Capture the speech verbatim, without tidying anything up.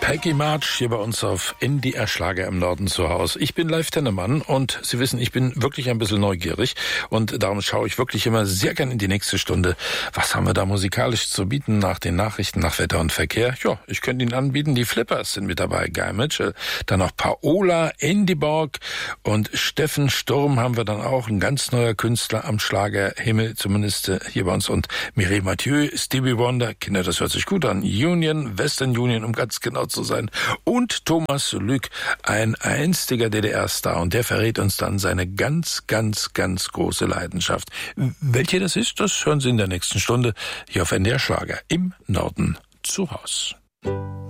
Peggy March hier bei uns auf N D R Schlager im Norden zu Hause. Ich bin Leif Tennemann und Sie wissen, ich bin wirklich ein bisschen neugierig und darum schaue ich wirklich immer sehr gern in die nächste Stunde. Was haben wir da musikalisch zu bieten nach den Nachrichten, nach Wetter und Verkehr? Ja, ich könnte Ihnen anbieten, die Flippers sind mit dabei, Guy Mitchell, dann noch Paola, Andy Borg und Steffen Sturm haben wir dann auch, ein ganz neuer Künstler am Schlagerhimmel, zumindest hier bei uns, und Mireille Mathieu, Stevie Wonder, Kinder, das hört sich gut an, Union, Western Union, um ganz genau zu sein, und Thomas Lück, ein einstiger D D R-Star, und der verrät uns dann seine ganz, ganz, ganz große Leidenschaft. Welche das ist, das hören Sie in der nächsten Stunde hier auf N D R Schlager im Norden zu Haus.